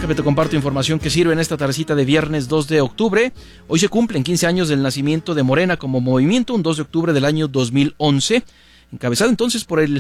Déjame te comparto información que sirve en esta tardecita de viernes 2 de octubre. Hoy se cumplen 15 años del nacimiento de Morena como movimiento, un 2 de octubre del año 2011, encabezado entonces por el